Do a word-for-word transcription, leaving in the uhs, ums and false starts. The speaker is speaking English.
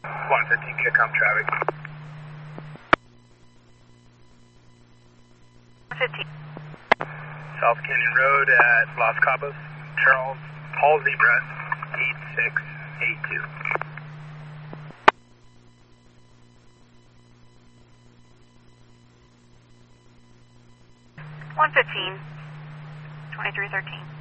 one fifteen, Kickoff traffic. one fifteen. South Canyon Road at Los Cabos, Charles, Paul Zebra, eight six eight two. one fifteen, twenty-three thirteen.